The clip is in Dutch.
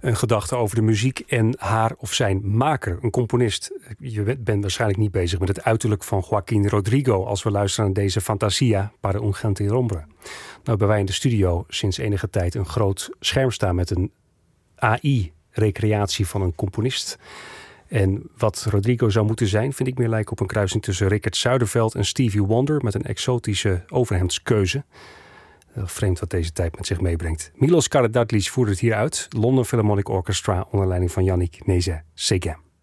Een gedachte over de muziek en haar of zijn maker, een componist. Je bent waarschijnlijk niet bezig met het uiterlijk van Joaquín Rodrigo als we luisteren naar deze Fantasia para un gentilhombre. Nou hebben wij in de studio sinds enige tijd een groot scherm staan met een AI-recreatie van een componist. En wat Rodrigo zou moeten zijn, vind ik meer lijken op een kruising tussen Rickert Zuiderveld en Stevie Wonder met een exotische overhemdskeuze. Vreemd wat deze tijd met zich meebrengt. Milos Karadatlis voert het hier uit. London Philharmonic Orchestra onder leiding van Yannick Nézet-Séguin.